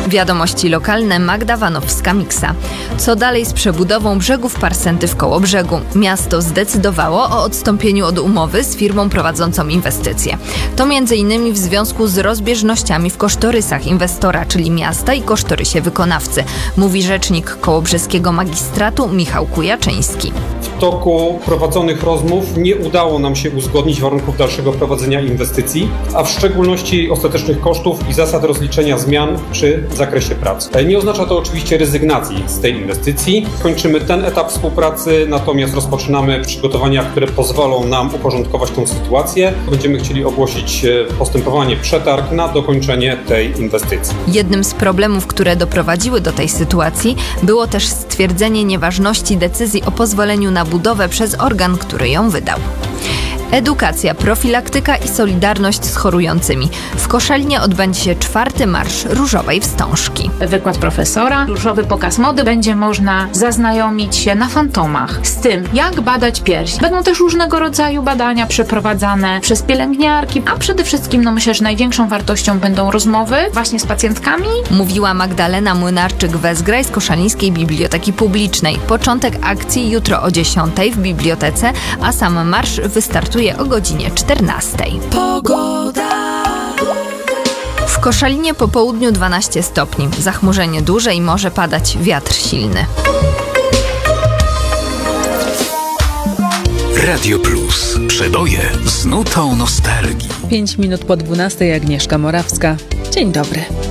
Wiadomości lokalne, Magda Wanowska-Miksa. Co dalej z przebudową brzegów Parsenty w Kołobrzegu? Miasto zdecydowało o odstąpieniu od umowy z firmą prowadzącą inwestycje. To m.in. w związku z rozbieżnościami w kosztorysach inwestora, czyli miasta, i kosztorysie wykonawcy, mówi rzecznik kołobrzeskiego magistratu Michał Kujaczyński. W toku prowadzonych rozmów nie udało nam się uzgodnić warunków dalszego prowadzenia inwestycji, a w szczególności ostatecznych kosztów i zasad rozliczenia zmian czy w zakresie prac. Nie oznacza to oczywiście rezygnacji z tej inwestycji. Kończymy ten etap współpracy, natomiast rozpoczynamy przygotowania, które pozwolą nam uporządkować tę sytuację. Będziemy chcieli ogłosić postępowanie przetarg na dokończenie tej inwestycji. Jednym z problemów, które doprowadziły do tej sytuacji, było też stwierdzenie nieważności decyzji o pozwoleniu na budowę przez organ, który ją wydał. Edukacja, profilaktyka i solidarność z chorującymi. W Koszalinie odbędzie się 4. Marsz Różowej Wstążki. Wykład profesora, różowy pokaz mody, będzie można zaznajomić się na Fantomach z tym, jak badać pierś. Będą też różnego rodzaju badania przeprowadzane przez pielęgniarki, a przede wszystkim myślę, że największą wartością będą rozmowy właśnie z pacjentkami. Mówiła Magdalena Młynarczyk-Wezgraj z Koszalińskiej Biblioteki Publicznej. Początek akcji jutro o 10 w bibliotece, a sam marsz wystartuje o godzinie 14. Pogoda. W Koszalinie po południu 12 stopni. Zachmurzenie duże i może padać wiatr silny. Radio Plus. Przeboje z nutą nostalgii. 5 minut po 12. Agnieszka Morawska. Dzień dobry.